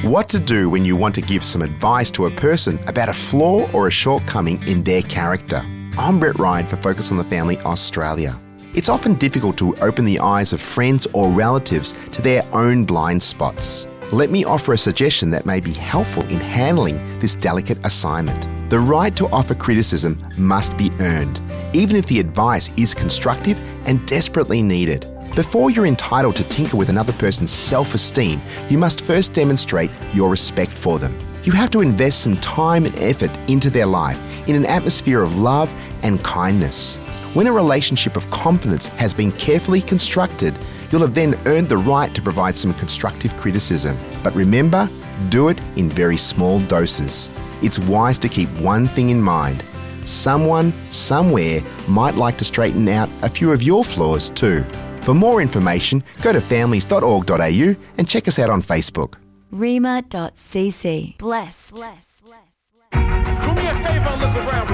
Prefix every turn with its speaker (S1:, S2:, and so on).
S1: What to do when you want to give some advice to a person about a flaw or a shortcoming in their character. I'm Brett Ryan for Focus on the Family Australia. It's often difficult to open the eyes of friends or relatives to their own blind spots. Let me offer a suggestion that may be helpful in handling this delicate assignment. The right to offer criticism must be earned, even if the advice is constructive and desperately needed. Before you're entitled to tinker with another person's self-esteem, you must first demonstrate your respect for them. You have to invest some time and effort into their life in an atmosphere of love and kindness. When a relationship of confidence has been carefully constructed, you'll have then earned the right to provide some constructive criticism. But remember, do it in very small doses. It's wise to keep one thing in mind. Someone, somewhere, might like to straighten out a few of your flaws too. For more information, go to families.org.au and check us out on Facebook.
S2: Rima.cc. Blessed.
S3: Do me a favor and look around.